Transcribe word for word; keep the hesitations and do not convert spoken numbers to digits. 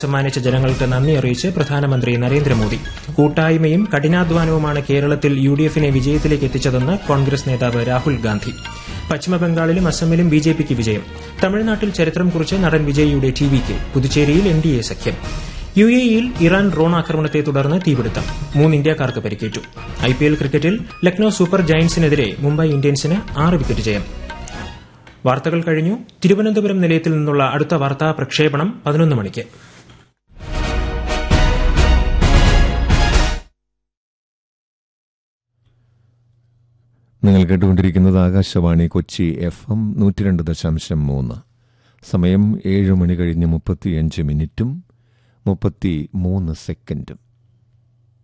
സമ്മാനിച്ച ജനങ്ങൾക്ക് നന്ദി അറിയിച്ച് പ്രധാനമന്ത്രി നരേന്ദ്രമോദി. കൂട്ടായ്മയും കഠിനാധ്വാനവുമാണ് കേരളത്തിൽ യു ഡി എഫിനെ വിജയത്തിലേക്ക് എത്തിച്ചതെന്ന് കോൺഗ്രസ് നേതാവ് രാഹുൽ ഗാന്ധി. പശ്ചിമബംഗാളിലും അസമിലും ബി ജെ പിക്ക് വിജയം. തമിഴ്നാട്ടിൽ ചരിത്രം കുറിച്ച് നടൻ വിജയിയുടെ T wick. പുതുച്ചേരിയിൽ N D A സഖ്യം. യു എ ഇയിൽ ഇറാൻ ഡ്രോൺ ആക്രമണത്തെ തുടർന്ന് തീപിടുത്തം. മൂന്ന് ഇന്ത്യക്കാർക്ക് പരിക്കേറ്റു. ഐ പി എൽ ക്രിക്കറ്റിൽ ലക്നൌ സൂപ്പർ ജയന്റ്സിനെതിരെ മുംബൈ ഇന്ത്യൻസിന് ആറ് വിക്കറ്റ് ജയം. വാർത്തകൾ കഴിഞ്ഞു. തിരുവനന്തപുരം നിലയത്തിൽ നിന്നുള്ള അടുത്ത വാർത്താ പ്രക്ഷേപണം പതിനൊന്ന് മണിക്ക്. നിങ്ങൾ കേട്ടുകൊണ്ടിരിക്കുന്നത് ആകാശവാണി കൊച്ചി എഫ് എം നൂറ്റി രണ്ട് ദശാംശം മൂന്ന്. സമയം ഏഴ് മണി കഴിഞ്ഞ് മുപ്പത്തിയഞ്ച് മിനിറ്റും മുപ്പത്തി മൂന്ന് സെക്കൻഡും.